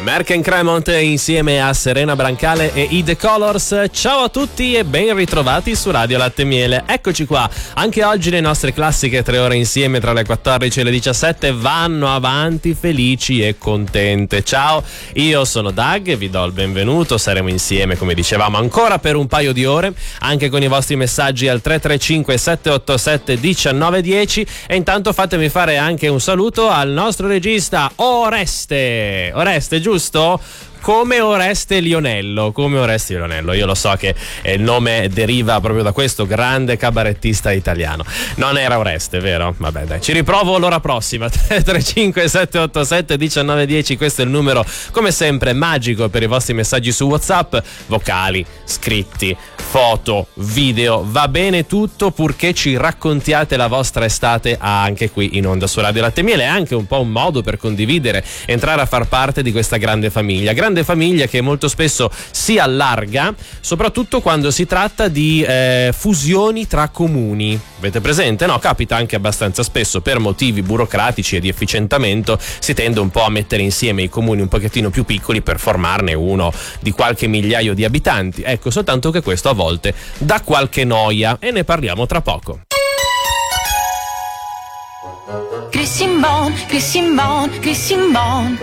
Merck & Cremont insieme a Serena Brancale e i The Colors. Ciao a tutti e ben ritrovati su Radio Latte e Miele. Eccoci qua, anche oggi le nostre classiche 3 ore insieme tra le 14 e le 17 vanno avanti felici e contente. Ciao, io sono Doug e vi do il benvenuto. Saremo insieme, come dicevamo, ancora per un paio di ore, anche con i vostri messaggi al 335 787 1910. E intanto fatemi fare anche un saluto al nostro regista Oreste, giusto? Come Oreste Lionello. Io lo so che il nome deriva proprio da questo grande cabarettista italiano. Non era Oreste, vero? Vabbè, dai, ci riprovo l'ora prossima. 335 787 1910, questo è il numero, come sempre, magico per i vostri messaggi su WhatsApp, vocali, scritti, foto, video, va bene tutto, purché ci raccontiate la vostra estate anche qui in onda su Radio Latte e Miele. È anche un po' un modo per condividere, entrare a far parte di questa grande famiglia che molto spesso si allarga, soprattutto quando si tratta di fusioni tra comuni. Avete presente? No, capita anche abbastanza spesso, per motivi burocratici e di efficientamento si tende un po' a mettere insieme i comuni un pochettino più piccoli per formarne uno di qualche migliaio di abitanti. Ecco, soltanto che questo a volte dà qualche noia e ne parliamo tra poco. Christian Bon.